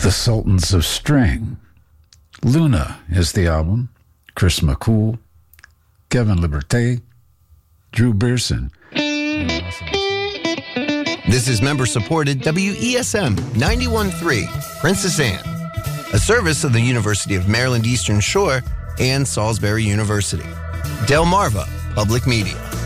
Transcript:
The Sultans of String. Luna is the album. Chris McCool, Kevin Liberté, Drew Beerson. This is member-supported WESM 91.3, Princess Anne, a service of the University of Maryland Eastern Shore and Salisbury University. Delmarva Public Media.